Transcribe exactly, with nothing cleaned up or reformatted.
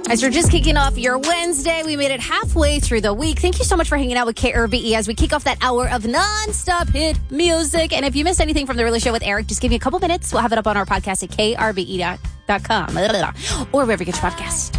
As you're just kicking off your Wednesday, we made it halfway through the week. Thank you so much for hanging out with K R B E as we kick off that hour of non-stop hit music. And if you missed anything from The Early Show with Eric, just give me a couple minutes. We'll have it up on our podcast at K R B E dot com or wherever you get your podcast.